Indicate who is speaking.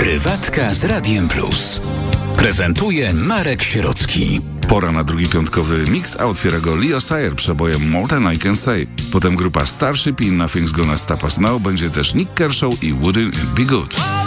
Speaker 1: Prywatka z Radiem Plus. Prezentuje Marek Sierocki.
Speaker 2: Pora na drugi piątkowy mix, a otwiera go Leo Sayer przebojem More Than I Can Say. Potem grupa Starship i Nothing's Gonna Stop Us Now. Będzie też Nick Kershaw i Wouldn't It Be Good.